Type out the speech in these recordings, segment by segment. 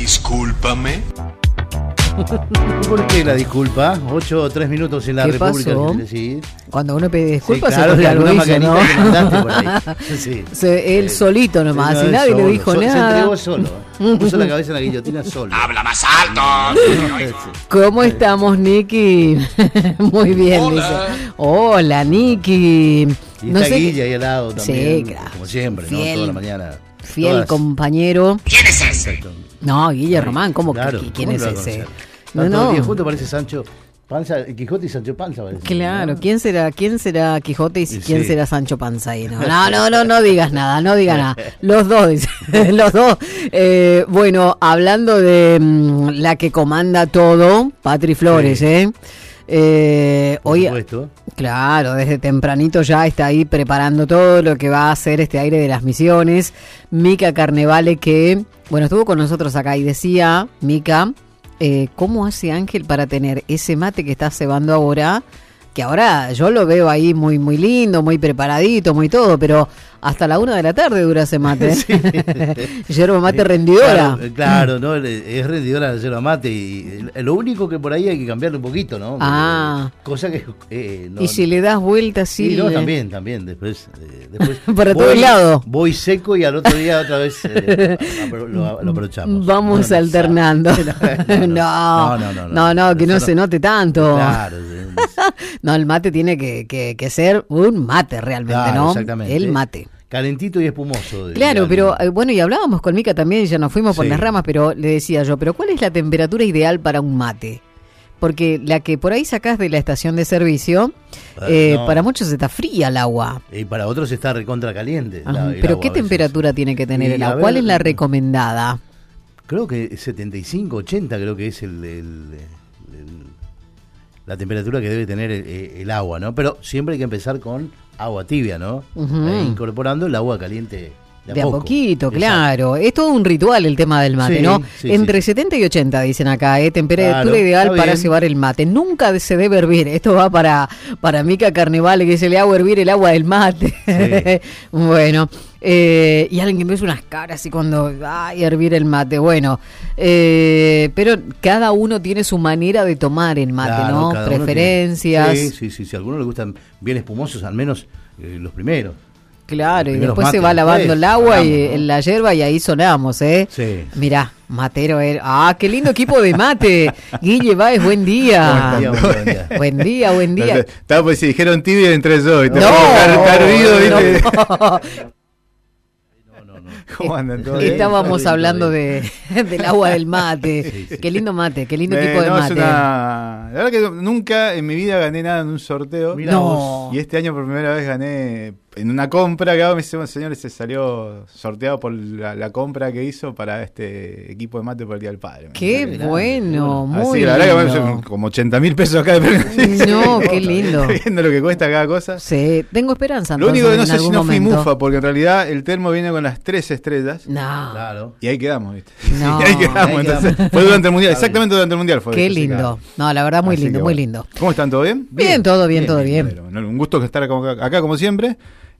Discúlpame. ¿Por qué la disculpa? 8 o 3 minutos en la República Argentina. Sí. Cuando uno pide disculpas, sí, claro, se algo hizo, ¿no? Que mandaste por ahí. Sí. Él solito nomás, y nadie le dijo nada. Se entregó solo. Puso la cabeza en la guillotina solo. ¡Habla más alto! ¿Cómo estamos, Nicky? Muy bien, Hola. dice. Hola, Nicky. Y está Guille ahí al lado también. Sí, claro. Como siempre, Fiel. ¿no? Toda la mañana. Fiel Todas. compañero. ¿Quién es ese? No, Guille Román, ¿cómo Claro, que quién ¿cómo es lo va a ese? conocer? No, Están todos no. los días juntos, parece Sancho Panza, Quijote y Sancho Panza parece. Claro, ¿no? ¿quién será Quijote y quién Sí. será Sancho Panza ahí? No digas nada, no digas nada. Los dos, dice, los dos. Bueno, hablando de la que comanda todo, Patri Flores, Sí. Por hoy, supuesto. claro, desde tempranito ya está ahí preparando todo lo que va a hacer este aire de las misiones. Mica Carnevale, que, bueno, estuvo con nosotros acá y decía, Mica, ¿cómo hace Ángel para tener ese mate que está cebando ahora? Que ahora yo lo veo ahí muy muy lindo, muy preparadito, muy todo, pero hasta la 1 de la tarde dura ese mate. Sí. Yerba mate rendidora. Claro, ¿no? Es rendidora la yerba mate y lo único que por ahí hay que cambiarle un poquito, ¿no? Ah. Cosa que no, Y si le das vuelta así. sí, no, también, después Para todos lados. Voy seco y al otro día otra vez lo aprovechamos. Vamos alternando. No, que no se note tanto. Claro. No, el mate tiene que ser un mate realmente, Claro, ¿no? exactamente. El mate. Calentito y espumoso. Claro, pero bueno, y hablábamos con Mica también, ya nos fuimos por Sí. las ramas, pero le decía yo, pero ¿cuál es la temperatura ideal para un mate? Porque la que por ahí sacás de la estación de servicio, No. para muchos está fría el agua. Y para otros está recontra caliente. Ajá, el pero agua ¿qué a veces. temperatura tiene que tener Y el a agua? ver, ¿Cuál es la recomendada? Creo que 75, 80 creo que es la temperatura que debe tener el agua, ¿no? Pero siempre hay que empezar con agua tibia, ¿no? Ujú. Incorporando el agua caliente De a poco. poquito, Exacto. claro. Es todo un ritual el tema del mate, Sí, ¿no? sí, Entre sí. 70 y 80 dicen acá, temperatura Claro, ideal está para bien. cebar el mate. Nunca se debe hervir. Esto va para Mica Carnevale, que se le hago hervir el agua del mate. Sí. Bueno, y alguien que me hace unas caras y cuando, ay, hervir el mate. Bueno, pero cada uno tiene su manera de tomar el mate, Claro, ¿no? cada uno Preferencias. tiene- sí. A algunos les gustan bien espumosos, al menos los primeros. Claro, y Primeros después se mates, va lavando después el agua y sonamos, ¿no? la hierba y ahí sonamos, ¿eh? Sí. Mirá, Matero, qué lindo equipo de mate. Guille Báez, buen día. Buen día. Buen día. Estaba pues si dijeron tibio entré yo y te No, está hervido, ¿viste? no. ¿Cómo andan todos bien? Estábamos Todo hablando bien. del agua del mate. Sí. Qué lindo mate, qué lindo equipo de No, es mate. La verdad que nunca en mi vida gané nada en un sorteo. Mirá No. vos. Y este año por primera vez gané en una compra que hago. Me dice, señores, se salió sorteado por la compra que hizo para este equipo de mate por el Día del Padre. Qué Mirá, bueno, Así muy que la verdad que lindo. bueno, como 80.000 pesos acá de premio. No, qué lindo. Viendo lo que cuesta cada cosa. Sí, tengo esperanza. Lo único que no entonces, sé en si no algún fui momento. mufa, porque en realidad el termo viene con las 3 estrellas. No, Claro. Y ahí quedamos, ¿viste? No. Y ahí quedamos. Ahí Entonces, quedamos. fue durante el mundial, Está bien. exactamente durante el mundial fue. qué eso, así que- lindo. No, la verdad, muy Así lindo, que muy bueno. lindo. ¿Cómo están? ¿Todo bien? Bien, todo bien, todo bien. Bueno, un gusto estar acá como siempre.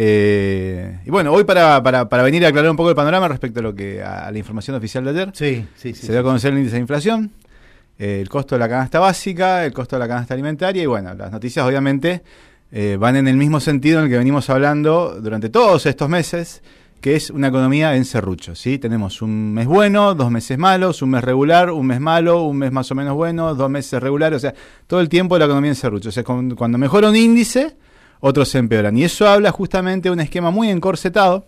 Y bueno, hoy para venir a aclarar un poco el panorama respecto a la información oficial de ayer. Sí. Se dio a conocer el índice de inflación, el costo de la canasta básica, el costo de la canasta alimentaria y bueno, las noticias obviamente van en el mismo sentido en el que venimos hablando durante todos estos meses, que es una economía en serrucho, ¿sí? Tenemos un mes bueno, 2 meses malos, un mes regular, un mes malo, un mes más o menos bueno, 2 meses regulares, o sea, todo el tiempo la economía en serrucho. O sea, cuando mejora un índice, otros se empeoran. Y eso habla justamente de un esquema muy encorsetado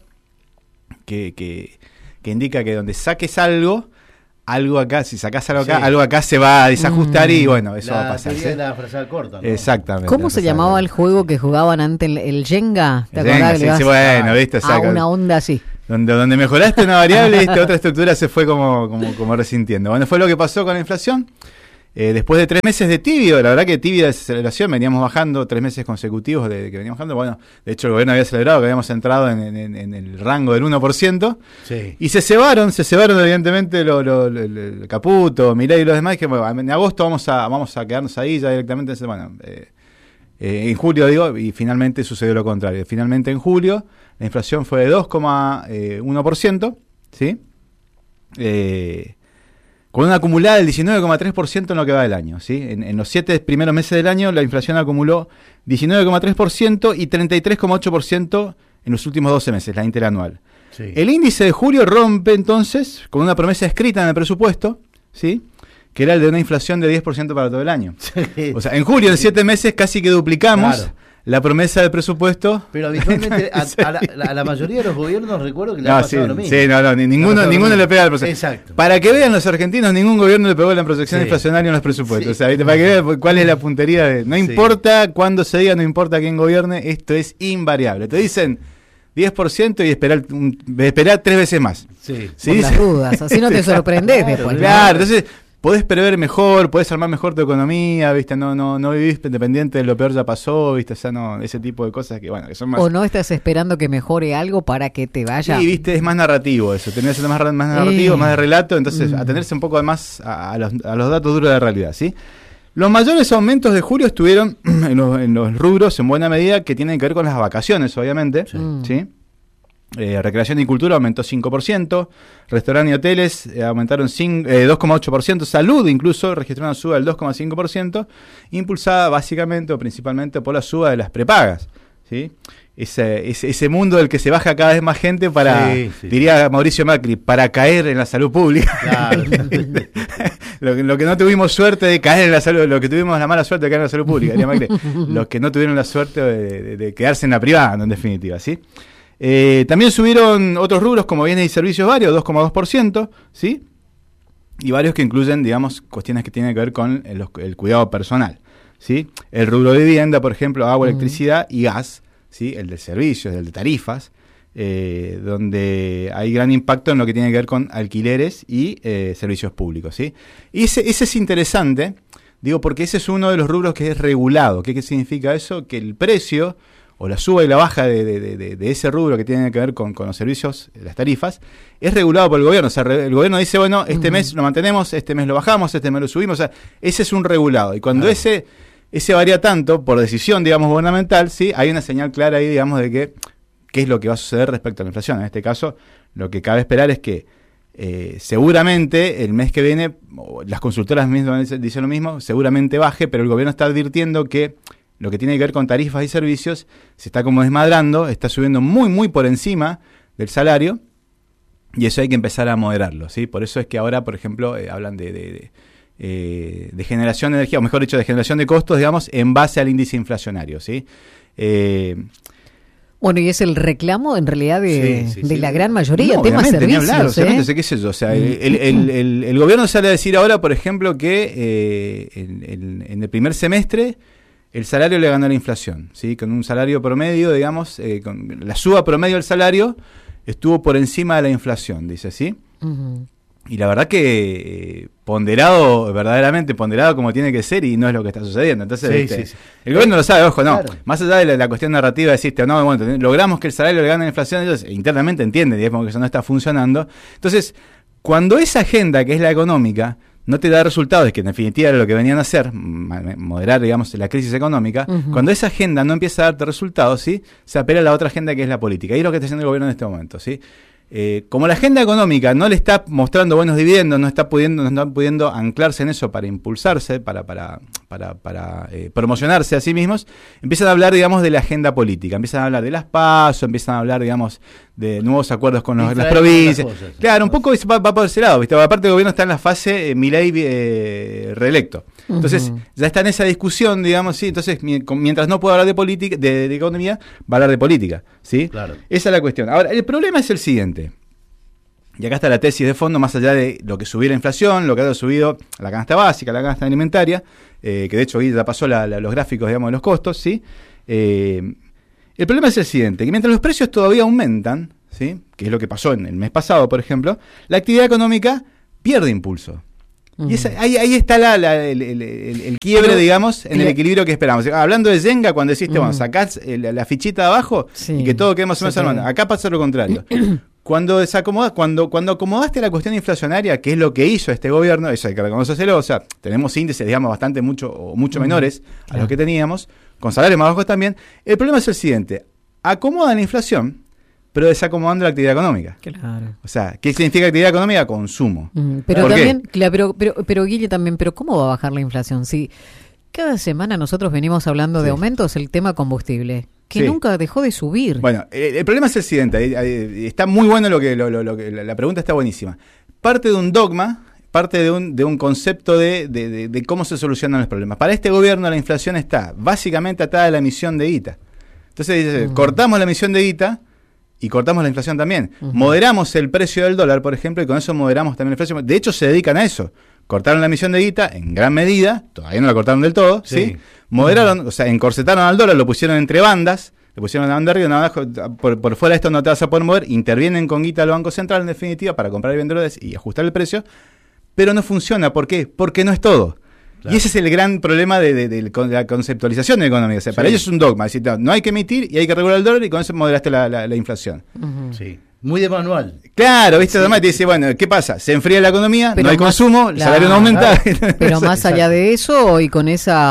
que indica que donde saques algo acá, si sacás algo acá, Sí. algo acá se va a desajustar y bueno, eso va a La pasar. teoría de la frazada corta, ¿no? Exactamente. ¿Cómo se llamaba el juego que jugaban antes, el Jenga? ¿Te acordás que le Sí, ibas bueno, viste, a saca. una onda así? Donde mejoraste una variable, viste, otra estructura se fue como resintiendo. Bueno, fue lo que pasó con la inflación. Después de 3 meses de tibio, la verdad que tibia desaceleración, veníamos bajando 3 meses consecutivos de que veníamos bajando. Bueno, de hecho el gobierno había acelerado, que habíamos entrado en el rango del 1%. Sí. Y se cebaron evidentemente el Caputo, Milei y los demás, que bueno, en agosto vamos a quedarnos ahí ya directamente. Bueno, en julio digo, y finalmente sucedió lo contrario. Finalmente en julio la inflación fue de 2,1%, ¿sí? con una acumulada del 19,3% en lo que va del año, ¿sí? En los 7 primeros meses del año la inflación acumuló 19,3% y 33,8% en los últimos 12 meses, la interanual. Sí. El índice de julio rompe entonces con una promesa escrita en el presupuesto, ¿sí? Que era el de una inflación de 10% para todo el año. Sí. O sea, en julio, en 7 meses, casi que duplicamos la promesa del presupuesto. Pero habitualmente a la mayoría de los gobiernos recuerdo que le ha pasado lo mismo. Sí, ninguno le pega al presupuesto. Exacto. Para que vean los argentinos, ningún gobierno le pegó la protección inflacionaria en los presupuestos. Sí. O sea, ¿viste? Para que vean cuál es la puntería de... No importa cuándo se diga, no importa quién gobierne, esto es invariable. Te dicen 10% y esperar 3 veces más. Sí. Por las dudas, así no te sorprendes después. Claro, entonces... Podés prever mejor, podés armar mejor tu economía, ¿viste? No vivís dependiente de lo peor ya pasó, ¿viste? O sea, no, ese tipo de cosas que, bueno, que son más... O no estás esperando que mejore algo para que te vaya. Sí, ¿viste? Es más narrativo eso, tenés que ser más narrativo, más de relato, entonces atenerse un poco más a los datos duros de la realidad, ¿sí? Los mayores aumentos de julio estuvieron en los rubros, en buena medida, que tienen que ver con las vacaciones, obviamente, ¿sí? Recreación y cultura aumentó 5%, restaurantes y hoteles aumentaron 2,8%, salud incluso registró una suba del 2,5%, impulsada básicamente o principalmente por la suba de las prepagas, ¿sí? Ese mundo del que se baja cada vez más gente para, diría Mauricio Macri, para caer en la salud pública. Claro. lo que no tuvimos suerte de caer en la salud, lo que tuvimos la mala suerte de caer en la salud pública, diría Macri, los que no tuvieron la suerte de quedarse en la privada, en definitiva, ¿sí? También subieron otros rubros como bienes y servicios varios, 2,2%, ¿sí? Y varios que incluyen, digamos, cuestiones que tienen que ver con el cuidado personal, ¿sí? El rubro de vivienda, por ejemplo, agua, electricidad y gas, ¿sí? El de servicios, el de tarifas, donde hay gran impacto en lo que tiene que ver con alquileres y servicios públicos, ¿sí? Y ese es interesante, digo, porque ese es uno de los rubros que es regulado. ¿Qué significa eso? Que el precio o la suba y la baja de ese rubro que tiene que ver con los servicios, las tarifas, es regulado por el gobierno. O sea, el gobierno dice, bueno, este mes lo mantenemos, este mes lo bajamos, este mes lo subimos. O sea, ese es un regulado. Y cuando ese varía tanto, por decisión, digamos, gubernamental, ¿sí? Hay una señal clara ahí, digamos, de qué es lo que va a suceder respecto a la inflación. En este caso, lo que cabe esperar es que seguramente el mes que viene, las consultoras mismas dicen lo mismo, seguramente baje, pero el gobierno está advirtiendo que lo que tiene que ver con tarifas y servicios se está como desmadrando, está subiendo muy, muy por encima del salario, y eso hay que empezar a moderarlo, ¿sí? Por eso es que ahora, por ejemplo, hablan de generación de energía, o mejor dicho, de generación de costos, digamos, en base al índice inflacionario, ¿sí? Bueno, y es el reclamo, en realidad, de la gran mayoría, no, temas servicios. Ni hablar, o sea, qué sé yo, o sea, el gobierno sale a decir ahora, por ejemplo, que en el primer semestre el salario le ganó a la inflación, ¿sí? Con un salario promedio, digamos, con la suba promedio del salario estuvo por encima de la inflación, dice, ¿sí? Y la verdad que verdaderamente ponderado como tiene que ser, y no es lo que está sucediendo. Entonces, el gobierno lo sabe, ojo, no. Claro. Más allá de la cuestión narrativa, deciste, no, bueno, logramos que el salario le gane a la inflación, ellos internamente entienden, digamos, que eso no está funcionando. Entonces, cuando esa agenda, que es la económica, no te da resultados, que en definitiva era lo que venían a hacer, moderar, digamos, la crisis económica, cuando esa agenda no empieza a darte resultados, ¿sí? Se apela a la otra agenda, que es la política. Y es lo que está haciendo el gobierno en este momento, ¿sí? Como la agenda económica no le está mostrando buenos dividendos, no está pudiendo anclarse en eso para impulsarse, para promocionarse a sí mismos, empiezan a hablar, digamos, de la agenda política, empiezan a hablar de las PASO, empiezan a hablar, digamos, de nuevos acuerdos con las provincias. Claro, un poco va por ese lado, ¿viste? Aparte el gobierno está en la fase Milei reelecto. Entonces, ya está en esa discusión, digamos, ¿sí? Entonces, mientras no pueda hablar de política, de economía, va a hablar de política, ¿sí? Claro. Esa es la cuestión. Ahora, el problema es el siguiente. Y acá está la tesis de fondo, más allá de lo que subió la inflación, lo que ha subido la canasta básica, la canasta alimentaria, que de hecho ahí ya pasó los gráficos, digamos, de los costos, ¿sí? El problema es el siguiente, que mientras los precios todavía aumentan, ¿sí? Que es lo que pasó en el mes pasado, por ejemplo, la actividad económica pierde impulso. Y ahí está el quiebre, digamos, en el equilibrio que esperamos. Hablando de Jenga, cuando deciste, bueno, sacás la fichita de abajo y que todo quede más o menos armado. Acá pasa lo contrario. Cuando acomodaste la cuestión inflacionaria, que es lo que hizo este gobierno, eso hay que reconocerlo, o sea, tenemos índices, digamos, mucho menores a los que teníamos, con salarios más bajos también. El problema es el siguiente: acomodan la inflación, pero desacomodando la actividad económica. Claro. O sea, ¿qué significa actividad económica? Consumo. Pero ¿Por qué? también, claro, pero Guille también, pero ¿cómo va a bajar la inflación? Si cada semana nosotros venimos hablando de aumentos, el tema combustible, que Sí. nunca dejó de subir. Bueno, el problema es el siguiente, está muy bueno la pregunta está buenísima. Parte de un dogma, parte de un concepto de cómo se solucionan los problemas. Para este gobierno la inflación está básicamente atada a la emisión de guita. Entonces dice, cortamos la emisión de guita y cortamos la inflación también. Moderamos el precio del dólar, por ejemplo, y con eso moderamos también la inflación. De hecho, se dedican a eso. Cortaron la emisión de guita en gran medida, todavía no la cortaron del todo, ¿sí? Moderaron, o sea, encorsetaron al dólar, lo pusieron entre bandas, le pusieron una banda arriba, una banda abajo, por fuera de esto no te vas a poder mover, intervienen con guita del Banco Central, en definitiva, para comprar y vender dólares y ajustar el precio, pero no funciona. ¿Por qué? Porque no es todo. Claro. Y ese es el gran problema de la conceptualización de la economía. O sea, para ellos es un dogma, es decir, no hay que emitir y hay que regular el dólar y con eso moderaste la inflación. Sí. Muy de manual. Claro, ¿viste? Además te dice, bueno, ¿qué pasa? Se enfría la economía, pero no hay consumo, el salario no aumenta. Pero más allá de eso y con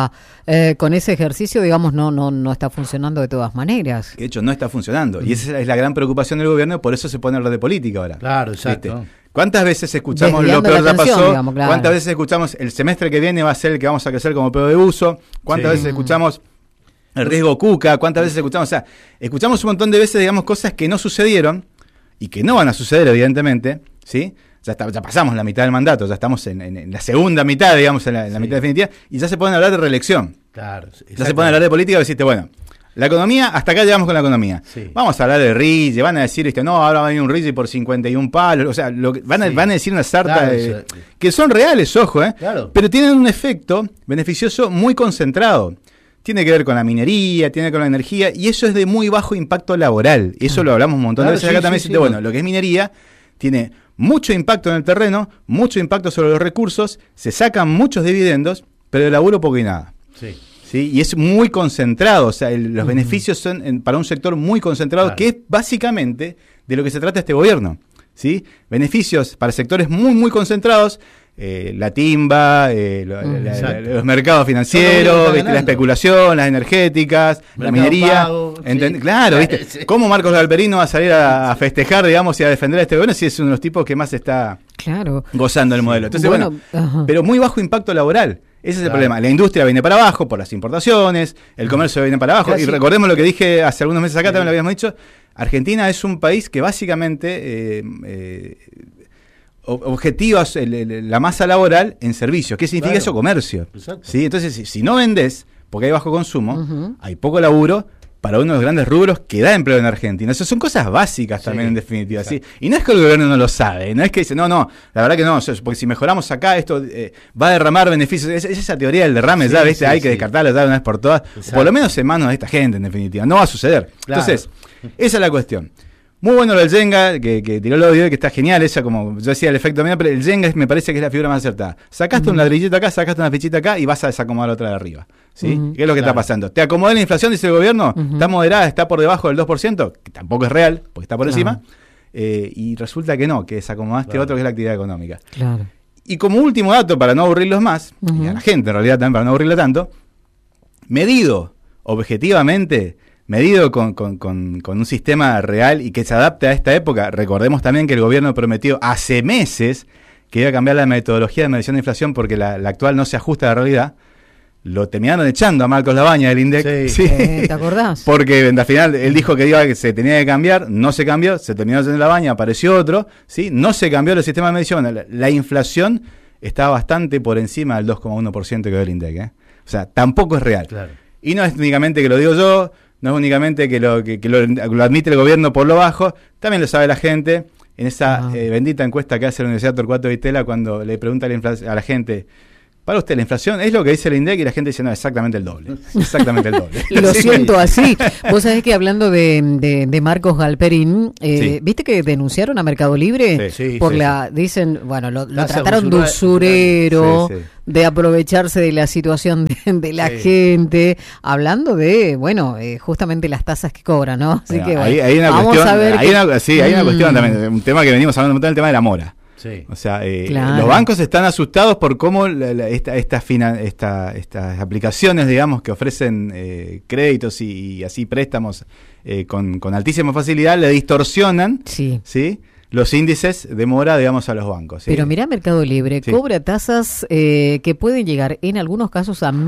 ese ejercicio, digamos, no está funcionando de todas maneras. De hecho, no está funcionando. Y esa es la gran preocupación del gobierno, por eso se pone a hablar de política ahora. Claro, exacto. ¿Viste? ¿Cuántas veces escuchamos desviando lo peor la ya pasó? digamos, claro. ¿Cuántas veces escuchamos el semestre que viene va a ser el que vamos a crecer como pedo de buzo? ¿Cuántas veces escuchamos el riesgo Cuca? ¿Cuántas veces escuchamos? O sea, escuchamos un montón de veces, digamos, cosas que no sucedieron y que no van a suceder, evidentemente, ¿sí? Ya pasamos la mitad del mandato, ya estamos en la segunda mitad, digamos, en la mitad definitiva, y ya se pueden hablar de reelección. Claro. Ya se pueden hablar de política y decirte, bueno, la economía, hasta acá llegamos con la economía. Sí. Vamos a hablar de RIGI, van a decir, no, ahora va a venir un RIGI por 51 palos, o sea, van a decir una sarta que son reales, ojo, claro. Pero tienen un efecto beneficioso muy concentrado. Tiene que ver con la minería, tiene que ver con la energía, y eso es de muy bajo impacto laboral. Eso lo hablamos un montón de veces acá también. Bueno, lo que es minería tiene mucho impacto en el terreno, mucho impacto sobre los recursos, se sacan muchos dividendos, pero de laburo poco y nada. ¿Sí? Y es muy concentrado, o sea, los beneficios son para un sector muy concentrado, claro, que es básicamente de lo que se trata este gobierno. ¿Sí? Beneficios para sectores muy, muy concentrados. La timba, los mercados financieros, ¿viste? La especulación, las energéticas, la minería. Pago, claro, ¿viste? ¿Cómo Marcos Galperino va a salir a festejar, digamos, y a defender a este gobierno si es uno de los tipos que más está gozando el modelo? Entonces, bueno, pero muy bajo impacto laboral. Ese es el problema. La industria viene para abajo por las importaciones, el comercio viene para abajo. Y recordemos lo que dije hace algunos meses acá, también lo habíamos dicho. Argentina es un país que básicamente objetiva la masa laboral en servicios. ¿Qué significa eso? Comercio. ¿Sí? Entonces, si no vendés, porque hay bajo consumo, hay poco laburo para uno de los grandes rubros que da empleo en Argentina. Esas son cosas básicas también, en definitiva. ¿Sí? Y no es que el gobierno no lo sabe, no es que dice, no, la verdad que no, porque si mejoramos acá, esto va a derramar beneficios. Es esa teoría del derrame, ya, ¿viste? Hay que descartarla ya de una vez por todas, por lo menos en manos de esta gente, en definitiva. No va a suceder. Claro. Entonces, esa es la cuestión. Muy bueno lo del Jenga, que tiró el audio, que está genial, esa como yo decía el efecto mío, pero el Jenga me parece que es la figura más acertada. Sacaste un ladrillito acá, sacaste una fichita acá y vas a desacomodar otra de arriba. ¿Sí? ¿Qué es lo que está pasando? ¿Te acomodé la inflación, dice el gobierno? ¿Está moderada, está por debajo del 2%? Que tampoco es real, porque está por encima. Y resulta que no, que desacomodaste otro que es la actividad económica. Claro. Y como último dato, para no aburrirlos más, y a la gente en realidad también para no aburrirla tanto, medido objetivamente, medido con un sistema real y que se adapte a esta época. Recordemos también que el gobierno prometió hace meses que iba a cambiar la metodología de medición de inflación porque la actual no se ajusta a la realidad. Lo terminaron echando a Marcos Labaña del INDEC. Sí. ¿Te acordás? Porque al final él dijo que se tenía que cambiar, no se cambió, se terminó haciendo Labaña, apareció otro, ¿sí? No se cambió el sistema de medición. La inflación está bastante por encima del 2,1% que dio el INDEC. O sea, tampoco es real. Claro. Y no es únicamente que lo digo yo, no es únicamente que lo admite el gobierno por lo bajo, también lo sabe la gente. En esa bendita encuesta que hace la Universidad Torcuato de Itela, cuando le pregunta a la gente, para usted la inflación es lo que dice el INDEC, y la gente dice, no, exactamente el doble. Exactamente el doble. Lo siento así. Vos sabés que hablando de Marcos Galperín, ¿viste que denunciaron a Mercado Libre? Dicen, bueno, lo trataron de usurero, de aprovecharse de la situación de la gente, hablando de, bueno, justamente las tasas que cobran, ¿no? Así que, bueno, hay una vamos cuestión, a ver hay una cuestión también, un tema que venimos hablando un montón, el tema de la mora. Sí. O sea, Claro. los bancos están asustados por cómo estas aplicaciones, digamos, que ofrecen créditos y así préstamos con altísima facilidad, le distorsionan, Sí. ¿sí?, los índices de mora, digamos, a los bancos. ¿sí? Pero mirá Mercado Libre, Sí. cobra tasas que pueden llegar en algunos casos a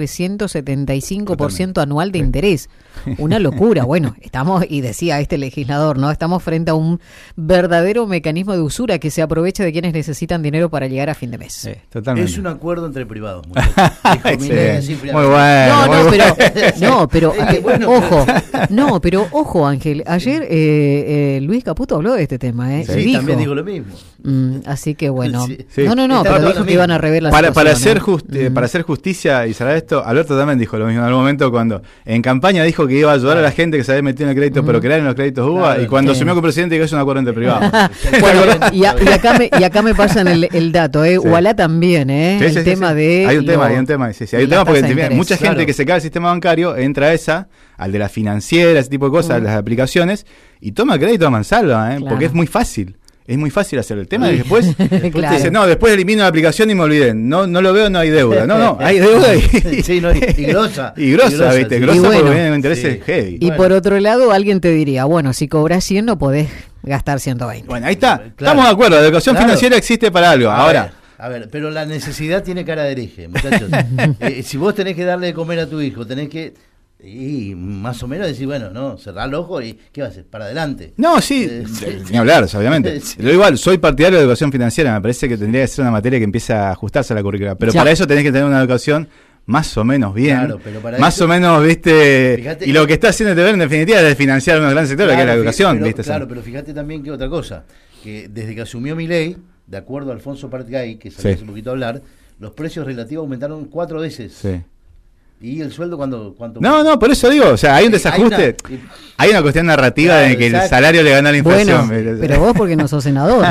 1.375% anual de Sí. interés. Una locura. Bueno, estamos, y decía este legislador, ¿no? Estamos frente a un verdadero mecanismo de usura que se aprovecha de quienes necesitan dinero para llegar a fin de mes. Sí, totalmente. Es un acuerdo entre privados, muchachos. Dijo Excelente. Milei así Muy fríamente. bueno. No, muy no, bueno. pero Es que bueno, ojo, no, pero ojo, Ángel. Ayer Luis Caputo habló de este tema, Sí, Dijo. también digo lo mismo. Así que bueno, Sí. Sí. no, Está pero todo dijo lo que iban a mismo. rever la Para situación, hacer para hacer justicia y cerrar esto, Alberto también dijo lo mismo en algún momento cuando en campaña dijo que iba a ayudar a la gente que se había metido en el crédito, pero que eran los créditos UBA, Claro, y cuando sí. asumió como presidente dijo que es un acuerdo entre privados. Bueno, y acá me pasan el dato, Ualá también, Sí, el sí, sí, tema sí. de... Hay un tema, sí, hay un la tema porque tasa de interés. mucha gente Claro. que se cae del sistema bancario entra a al de la financiera, ese tipo de cosas, las aplicaciones, y toma crédito a mansalva, Claro. porque es muy fácil. Es muy fácil hacerlo. El tema es que después Claro. te dice, no, después elimino la aplicación y me olvidé. No lo veo, no hay deuda. No, hay deuda y... Sí, no, y grosa. Y grosa, ¿viste? sí. Grosa Y bueno, porque vienen intereses sí. heavy. Y Bueno. por otro lado, alguien te diría, bueno, si cobras 100 no podés gastar 120. Bueno, ahí está. Claro. Estamos de acuerdo. La educación Claro. financiera existe para algo. Ahora, A ver, pero la necesidad tiene cara de hereje, muchachos. Si vos tenés que darle de comer a tu hijo, tenés que... Y más o menos decir, bueno, no, cerrar el ojo y ¿qué va a hacer? Para adelante. no, sí, Sí. ni hablar, obviamente. Sí. Pero igual, soy partidario de la educación financiera. Me parece que tendría que ser una materia que empieza a ajustarse a la currícula. Pero Ya. para eso tenés que tener una educación más o menos bien. Claro, pero para más eso- o menos, viste. Fíjate- y lo que está haciendo TVN en definitiva es financiar un gran sector, que es la Claro, educación, pero, viste. Claro, pero fíjate también que otra cosa, que desde que asumió Milei, de acuerdo a Alfonso Partgay, que salió Sí. hace un poquito a hablar, los precios relativos aumentaron 4 veces. Sí. ¿Y el sueldo cuánto? No, por eso digo, o sea, hay un desajuste. Hay una cuestión narrativa Claro, de que exacto. el salario le gana a la inflación. Bueno, pero vos porque no sos senador.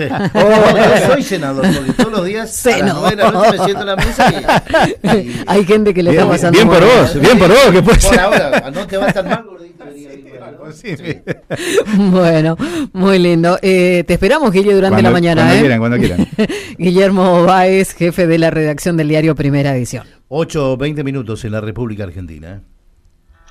Yo soy senador, porque todos los días a las 9 de la noche me siento en la mesa y Hay gente que le Bien, está pasando bien por mal. vos, bien por vos, que puede por ser. ahora, no te va a estar mal, gordito. ¿No? Sí, sí. Bueno, muy lindo. Te esperamos, Guille, durante la mañana. Cuando quieran. Guillermo Báez, jefe de la redacción del diario Primera Edición. 8:20 en la República Argentina.